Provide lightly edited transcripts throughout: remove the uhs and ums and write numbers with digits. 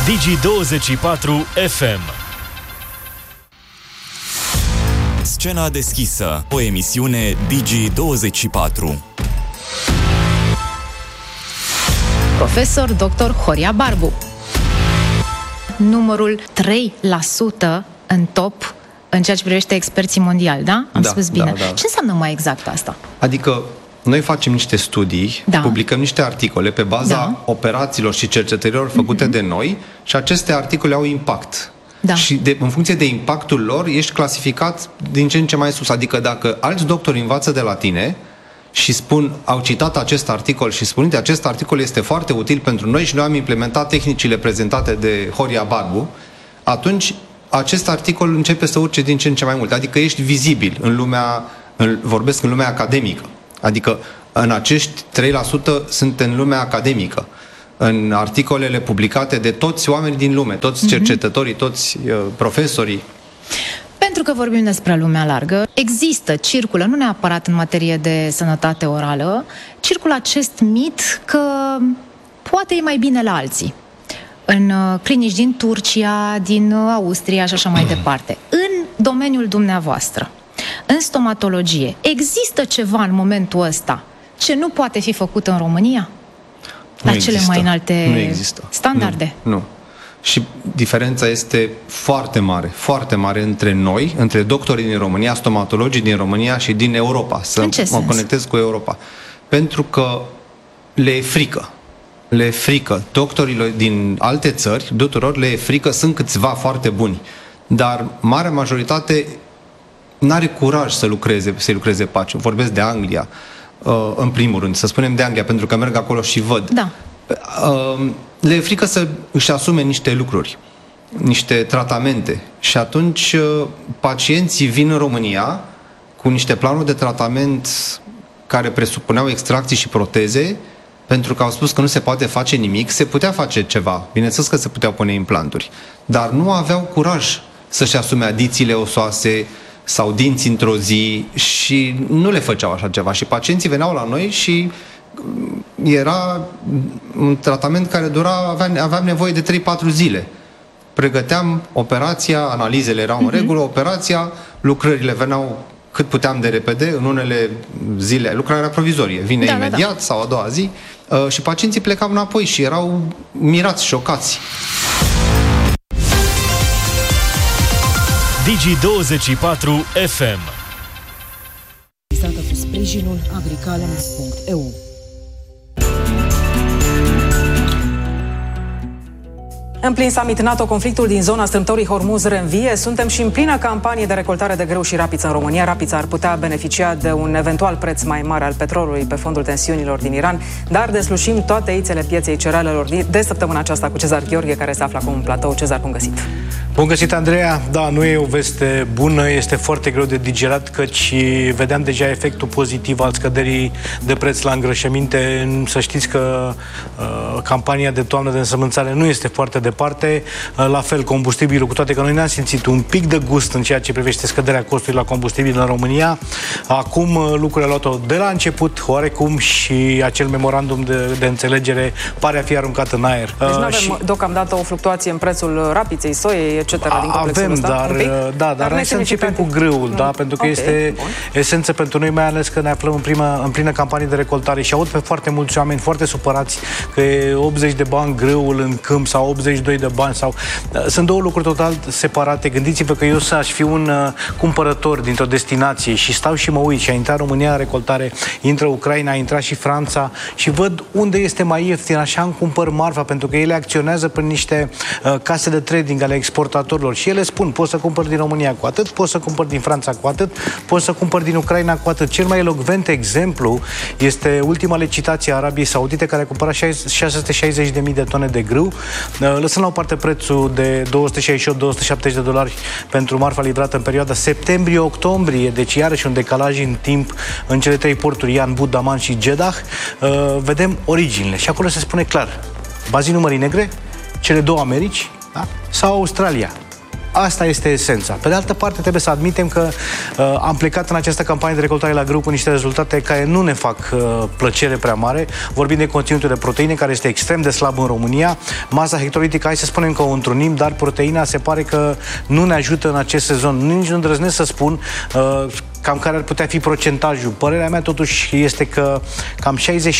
Digi24 FM. Scena deschisă, o emisiune Digi24. Profesor Dr. Horia Barbu. Numărul 3% în top în ceea ce privește experții mondiali, da? Am spus bine. Da. Ce înseamnă mai exact asta? Adică noi facem niște studii, publicăm niște articole pe baza operațiilor și cercetărilor făcute de noi și aceste articole au impact. Da. Și în funcție de impactul lor ești clasificat din ce în ce mai sus. Adică dacă alți doctori învață de la tine și au citat acest articol și spun, acest articol este foarte util pentru noi și noi am implementat tehnicile prezentate de Horia Barbu, atunci acest articol începe să urce din ce în ce mai mult. Adică ești vizibil în lumea, vorbesc în lumea academică. Adică în acești 3% sunt în lumea academică, în articolele publicate de toți oamenii din lume, toți cercetătorii, toți profesorii. Pentru că vorbim despre lumea largă, circulă, nu neapărat în materie de sănătate orală, circulă acest mit că poate e mai bine la alții. În clinici din Turcia, din Austria și așa mai departe. În domeniul dumneavoastră, în stomatologie, există ceva în momentul ăsta ce nu poate fi făcut în România? La cele mai înalte standarde? Nu. Și diferența este foarte mare între noi, între doctorii din România, stomatologii din România și din Europa. Mă conectez cu Europa. Pentru că le e frică. Le e frică. Doctorilor din alte țări, tuturor le e frică, sunt câțiva foarte buni. Dar marea majoritate n-are curaj să lucreze pace. Vorbesc de Anglia, în primul rând. Să spunem de Anglia, pentru că merg acolo și văd. Da. Le e frică să își asume niște lucruri, niște tratamente. Și atunci pacienții vin în România cu niște planuri de tratament care presupuneau extracții și proteze, pentru că au spus că nu se poate face nimic. Se putea face ceva, bineînțeles că se puteau pune implanturi, dar nu aveau curaj să-și asume adițiile osoase sau dinți într-o zi și nu le făceau așa ceva. Și pacienții veneau la noi și era un tratament care aveam nevoie de 3-4 zile. Pregăteam operația, analizele erau în regulă, operația, lucrările veneau cât puteam de repede, în unele zile, lucrarea provizorie, vine imediat sau a doua zi, și pacienții plecau înapoi și erau mirați, șocați. Digi24 FM. Cu sprijinul agricalem.eu. În plin summit NATO, conflictul din zona strâmtorii Hormuz reînvie. Suntem și în plină campanie de recoltare de grâu și rapiță în România. Rapița ar putea beneficia de un eventual preț mai mare al petrolului pe fondul tensiunilor din Iran, dar deslușim toate eițele pieței cerealelor de săptămâna aceasta cu Cezar Gheorghe, care se află acum în platou. Cezar, bun găsit! Bun găsit, Andreea! Da, nu e o veste bună, este foarte greu de digerat, căci vedeam deja efectul pozitiv al scăderii de preț la îngrășăminte. Să știți că campania de toamnă de însămânțare nu este foarte departe, la fel combustibilul, cu toate că noi ne-am simțit un pic de gust în ceea ce privește scăderea costurilor la combustibil în România. Acum lucrurile au luat-o de la început, oarecum, și acel memorandum de înțelegere pare a fi aruncat în aer. Deci nu avem deocamdată o fluctuație în prețul rapiței, soiei, etc. din complexul ăsta? Dar hai să începem cu grâul, da? Pentru că este esență pentru noi, mai ales că ne aflăm în plină campanie de recoltare și aud pe foarte mulți oameni foarte supărați că e 80 de bani grâul în câmp sau 82 de bani sau... Sunt două lucruri total separate. Gândiți-vă că eu aș fi un cumpărător dintr-o destinație și stau și mă uit și a intrat România în recoltare, intră Ucraina, a intrat și Franța și văd unde este mai ieftin, așa îmi cumpăr marfa, pentru că ele acționează prin niște case de trading ale exportatorilor și ele spun, poți să cumpăr din România cu atât, poți să cumpăr din Franța cu atât, poți să cumpăr din Ucraina cu atât. Cel mai elocvent exemplu este ultima licitație a Arabiei Saudite, care a cumpărat 660.000 de tone de grâu, lăsând la o parte prețul de $268-270 pentru marfa livrată în perioada septembrie-octombrie, deci iarăși un decalaj în timp în cele trei porturi, Yanbu, Daman și Jeddah. Vedem originile și acolo se spune clar, bazinul Mării Negre, cele două Americi, da? Sau Australia. Asta este esența. Pe de altă parte, trebuie să admitem că am plecat în această campanie de recoltare la grâu cu niște rezultate care nu ne fac plăcere prea mare. Vorbim de conținutul de proteine, care este extrem de slab în România. Masa hectolitică, hai să spunem că o întrunim, dar proteina se pare că nu ne ajută în acest sezon. Nici nu îndrăznesc să spun cam care ar putea fi procentajul. Părerea mea totuși este că cam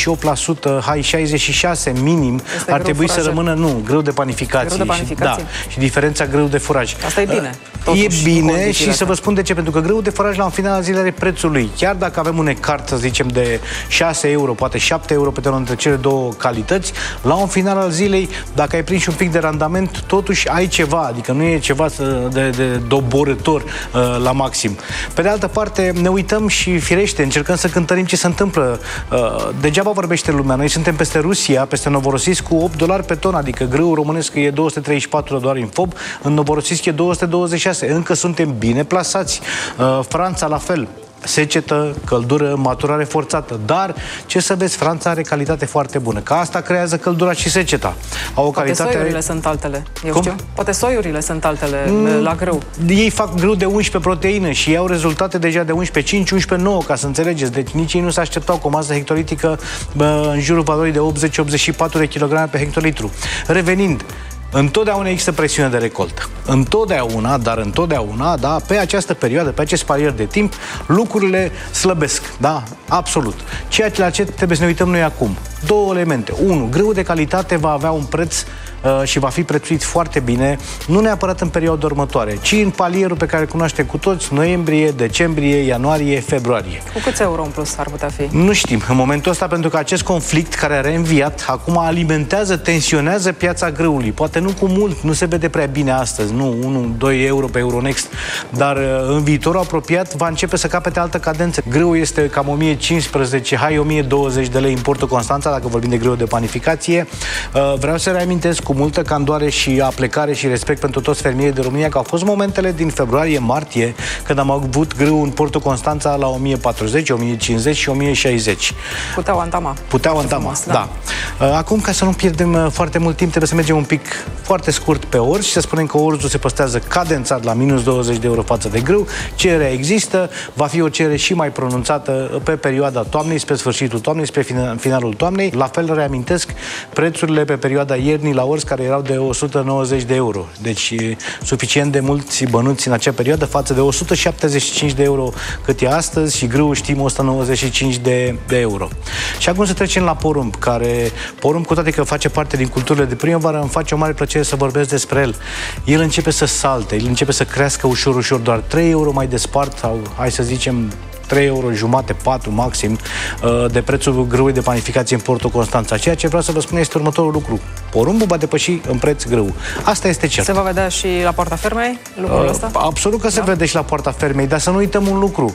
68%, hai 66 minim, este ar trebui să rămână, grâu de panificație. Grâu de panificație. Și diferența grâu de furaj. Asta e bine. E bine și să vă spun de ce, pentru că grâul de furaj la un final al zilei are prețul lui. Chiar dacă avem un ecart, să zicem, de 6 euro, poate 7 euro pe între cele două calități, la un final al zilei, dacă ai prins un pic de randament, totuși ai ceva, adică nu e ceva de doborător la maxim. Pe de altă parte, ne uităm și firește, încercăm să cântărim ce se întâmplă. Degeaba vorbește lumea. Noi suntem peste Rusia, peste Novorossiysk cu $8 pe tonă, adică grâul românesc e $234 în FOB, în Novorossiysk e 226. Încă suntem bine plasați. Franța la fel. Secetă, căldură, maturare forțată. Dar, ce să vezi, Franța are calitate foarte bună. Că asta creează căldura și seceta. Poate soiurile sunt altele. Știu. Poate soiurile sunt altele la grâu. Ei fac grâu de 11 proteină și iau rezultate deja de 11,5, 11,9, ca să înțelegeți. Deci nici ei nu se așteptau cu o masă hectolitică în jurul valorii de 80-84 de kg pe hectolitru. Revenind, întotdeauna există presiune de recoltă. Întotdeauna, da, pe această perioadă, pe acest parier de timp, lucrurile slăbesc, da, absolut. Ceea la ce trebuie să ne uităm noi acum. Două elemente. Unu, grâul de calitate va avea un preț și va fi prețuit foarte bine, nu neapărat în perioada următoare, ci în palierul pe care îl cunoaștem cu toți, noiembrie, decembrie, ianuarie, februarie. Cu câți euro în plus ar putea fi? Nu știm în momentul ăsta, pentru că acest conflict care a reînviat, acum alimentează, tensionează piața grâului. Poate nu cu mult, nu se vede prea bine astăzi, nu 1-2 euro pe Euronext, dar în viitorul apropiat va începe să capete altă cadență. Grâul este cam 1015, hai 1020 de lei importul Constanța, dacă vorbim de grâu de panificație. Vreau să reamintesc cu multă candoare și aplecare și respect pentru toți fermierii de România că au fost momentele din februarie-martie când am avut grâu în portul Constanța la 1040, 1050 și 1060. Puteau antama, da. Acum, ca să nu pierdem foarte mult timp, trebuie să mergem un pic foarte scurt pe orz și să spunem că orzul se păstrează cadențat la minus 20 de euro față de grâu. Cererea există, va fi o cerere și mai pronunțată pe perioada toamnei, spre sfârșitul toamnei, spre finalul toamnei. La fel reamintesc prețurile pe perioada iernii la orz care erau de 190 de euro. Deci suficient de mulți bănuți în acea perioadă față de 175 de euro cât e astăzi și grâu știm 195 de euro. Și acum să trecem la porumb, porumb, cu toate că face parte din culturile de primăvară, îmi face o mare plăcere să vorbesc despre el. El începe să salte, el începe să crească ușor, doar 3 euro mai despart, sau hai să zicem 3 euro jumate, 4 maxim, de prețul grâului de panificație în portul Constanța. Ceea ce vreau să vă spun este următorul lucru. Porumbul va depăși în preț grâul. Asta este cert. Se va vedea și la poarta fermei lucrul ăsta? Absolut că se vede și la poarta fermei, dar să nu uităm un lucru.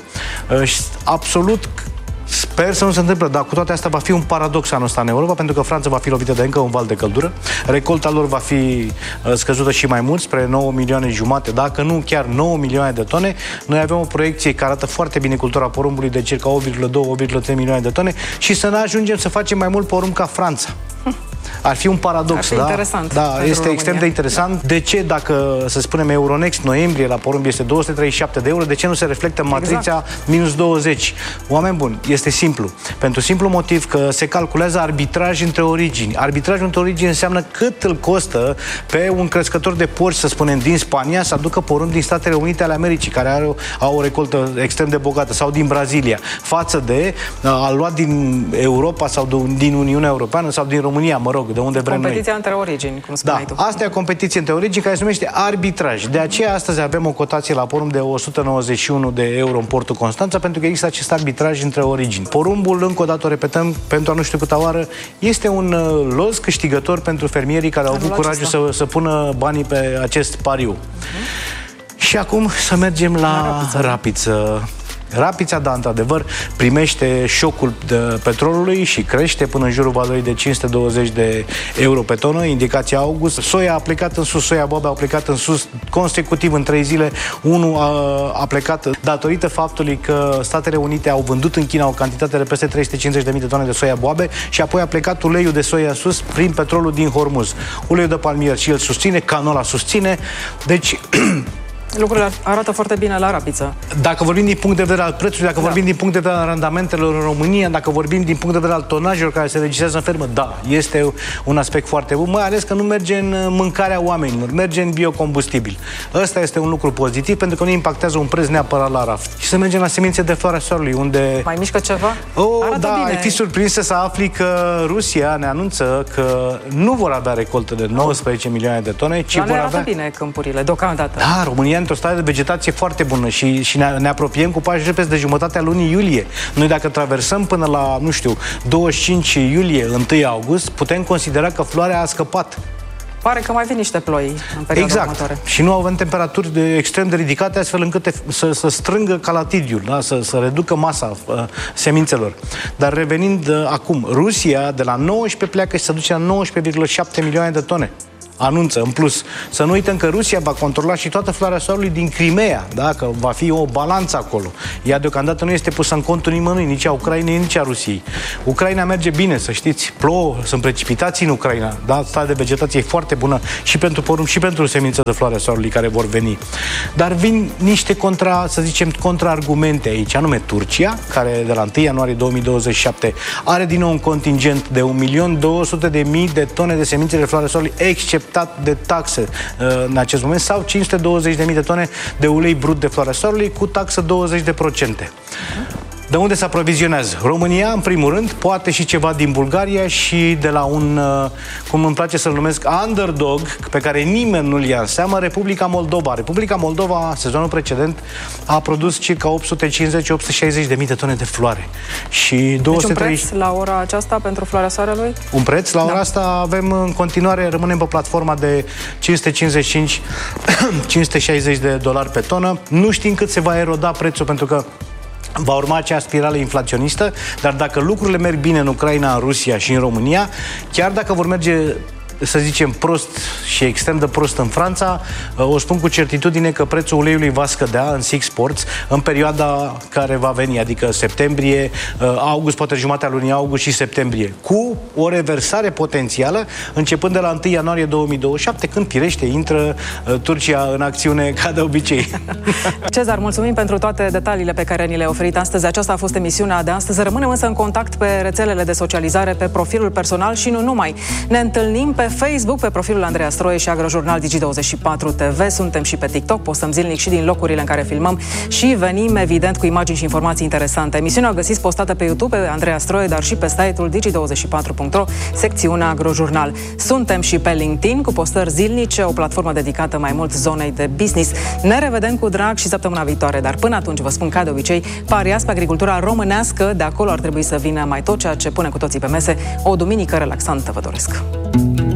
Absolut sper să nu se întâmple, dar cu toate astea va fi un paradox anul ăsta în Europa, pentru că Franța va fi lovită de încă un val de căldură, recolta lor va fi scăzută și mai mult, spre 9 milioane jumate, dacă nu chiar 9 milioane de tone. Noi avem o proiecție care arată foarte bine cultura porumbului de circa 8,2-8,3 milioane de tone și să ne ajungem să facem mai mult porumb ca Franța. Ar fi un paradox, ar fi interesant. Da, este extrem de interesant. Da. De ce, dacă, să spunem, Euronext noiembrie la porumb este 237 de euro, de ce nu se reflectă în matrița minus 20? Oameni buni, este simplu. Pentru simplu motiv că se calculează arbitraj între origini. Arbitrajul între origini înseamnă cât îl costă pe un crescător de porci, să spunem, din Spania să aducă porumb din Statele Unite ale Americii, care au o recoltă extrem de bogată, sau din Brazilia, față de a lua din Europa sau din Uniunea Europeană sau din România, mă rog, de unde vrem noi. Competiția între origini, cum spuneai tu. Asta e o competiție între origini care se numește arbitraj. De aceea astăzi avem o cotație la porumb de 191 de euro în portul Constanța, pentru că există acest arbitraj între origini. Porumbul, încă o dată o repetăm, pentru a nu știu câta oară, este un loz câștigător pentru fermierii care au avut curajul să pună banii pe acest pariu. Și acum să mergem la rapiță. Rapița, dar într-adevăr primește șocul petrolului și crește până în jurul valorii de 520 de euro pe tonă, indicația august. Soia a plecat în sus, soia boabe a plecat în sus consecutiv în 3 zile. Unul a plecat datorită faptului că Statele Unite au vândut în China o cantitate de peste 350.000 de tone de soia boabe și apoi a plecat uleiul de soia sus prin petrolul din Hormuz. Uleiul de palmier și el susține, canola susține, deci lucrurile arată foarte bine la Rapiță. Dacă vorbim din punct de vedere al prețului, dacă vorbim din punct de vedere al randamentelor în România, dacă vorbim din punct de vedere al tonajelor care se registrează în fermă, da, este un aspect foarte bun, mai ales că nu merge în mâncarea oamenilor, merge în biocombustibil. Ăsta este un lucru pozitiv pentru că nu impactează un preț neapărat la raft. Și să mergem la semințe de floarea soarelui, unde... Mai mișcă ceva? Da, bine. Ai fi surprinsă să afli că Rusia ne anunță că nu vor avea recoltă de 19 milioane de tone, ci vor avea... bine câmpurile, deocamdată. Da, România într-o stare de vegetație foarte bună și ne apropiem cu pași repezi de jumătatea lunii iulie. Noi dacă traversăm până la, 25 iulie, 1 august, putem considera că floarea a scăpat. Pare că mai vin niște ploi în perioada următoare. Și nu avem temperaturi extrem de ridicate, astfel încât să strângă calatidiul, da? să reducă masa semințelor. Dar revenind acum, Rusia de la 19 pleacă și se duce la 19,7 milioane de tone. Anunță, în plus. Să nu uităm că Rusia va controla și toată floarea soarelui din Crimea, da? Că va fi o balanță acolo. Ea deocamdată nu este pusă în contul nimănui, nici a Ucrainei, nici a Rusiei. Ucraina merge bine, să știți, plouă, sunt precipitații în Ucraina, da? Starea de vegetație e foarte bună și pentru porumb și pentru semințe de floarea soarelui care vor veni. Dar vin niște contraargumente aici, anume Turcia, care de la 1 ianuarie 2027 are din nou un contingent de 1.200.000 de tone de semințe de floarea soarelui, exceptat de taxe în acest moment, sau 520.000 de tone de ulei brut de floarea soarelui cu taxă 20%. De unde se aprovizionează? România, în primul rând, poate și ceva din Bulgaria și de la un, cum îmi place să-l numesc, underdog, pe care nimeni nu-l ia în seamă, Republica Moldova. Republica Moldova, sezonul precedent, a produs circa 850-860.000 de tone de floare. Și 230... Deci un preț la ora aceasta pentru floarea soarelui? Un preț? La ora asta avem în continuare, rămânem pe platforma de 555-560 de dolari pe tonă. Nu știm cât se va eroda prețul, pentru că va urma acea spirală inflaționistă, dar dacă lucrurile merg bine în Ucraina, în Rusia și în România, chiar dacă vor merge, să zicem, prost și extrem de prost în Franța, o spun cu certitudine că prețul uleiului va scădea în Six Ports în perioada care va veni, adică septembrie, august, poate jumatea lunii august și septembrie, cu o reversare potențială începând de la 1 ianuarie 2027, când firește intră Turcia în acțiune ca de obicei. Cezar, mulțumim pentru toate detaliile pe care ni le-ai oferit astăzi. Aceasta a fost emisiunea de astăzi. Rămânem însă în contact pe rețelele de socializare, pe profilul personal și nu numai. Ne întâlnim pe Facebook, pe profilul Andreea Stroie și Agrojurnal Digi24 TV. Suntem și pe TikTok, postăm zilnic și din locurile în care filmăm și venim, evident, cu imagini și informații interesante. Emisiunea o găsiți postată pe YouTube, pe Andreea Stroie, dar și pe site-ul digi24.ro, secțiunea Agrojurnal. Suntem și pe LinkedIn, cu postări zilnice, o platformă dedicată mai mult zonei de business. Ne revedem cu drag și săptămâna viitoare, dar până atunci vă spun ca de obicei, pariați pe agricultura românească, de acolo ar trebui să vină mai tot ceea ce pune cu toții pe mese. O duminică relaxantă vă doresc!